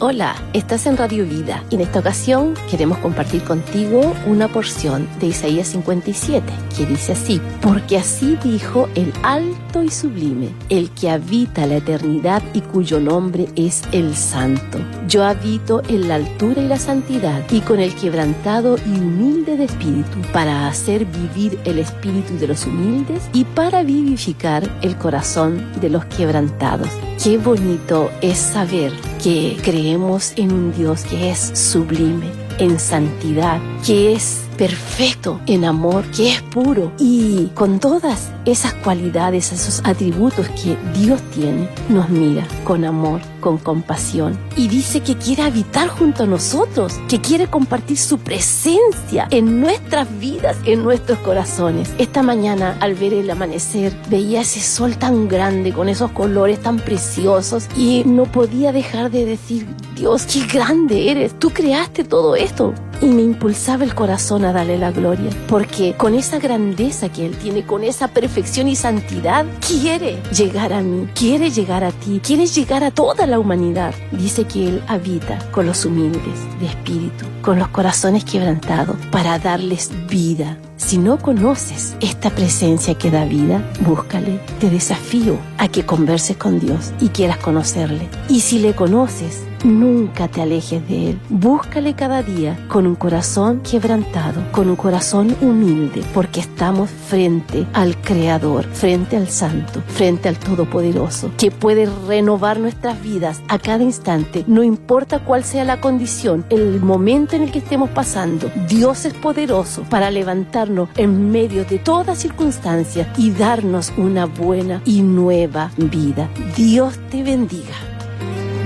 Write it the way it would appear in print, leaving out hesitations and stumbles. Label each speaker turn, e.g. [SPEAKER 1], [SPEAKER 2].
[SPEAKER 1] Hola, estás en Radio Vida y en esta ocasión queremos compartir contigo una porción de Isaías 57 que dice así: porque así dijo el alto y sublime, el que habita la eternidad y cuyo nombre es el Santo. Yo habito en la altura y la santidad y con el quebrantado y humilde de espíritu, para hacer vivir el espíritu de los humildes y para vivificar el corazón de los quebrantados. Qué bonito es saber que creemos en un Dios que es sublime en santidad, que es perfecto en amor, que es puro, y con todas esas cualidades, esos atributos que Dios tiene, nos mira con amor, con compasión, y dice que quiere habitar junto a nosotros, que quiere compartir su presencia en nuestras vidas, en nuestros corazones. Esta mañana, al ver el amanecer, veía ese sol tan grande, con esos colores tan preciosos, y no podía dejar de decir: Dios, qué grande eres, tú creaste todo esto. Y me impulsaba el corazón a darle la gloria, porque con esa grandeza que Él tiene, con esa perfección y santidad, quiere llegar a mí, quiere llegar a ti, quiere llegar a toda la humanidad. Dice que Él habita con los humildes de espíritu, con los corazones quebrantados, para darles vida. Si no conoces esta presencia que da vida, búscale. Te desafío a que converses con Dios y quieras conocerle. Y si le conoces, nunca te alejes de Él. Búscale cada día con un corazón quebrantado, con un corazón humilde, porque estamos frente al Creador, frente al Santo, frente al Todopoderoso, que puede renovar nuestras vidas a cada instante, no importa cuál sea la condición, el momento en el que estemos pasando. Dios es poderoso para levantarnos en medio de toda circunstancia y darnos una buena y nueva vida. Dios te bendiga.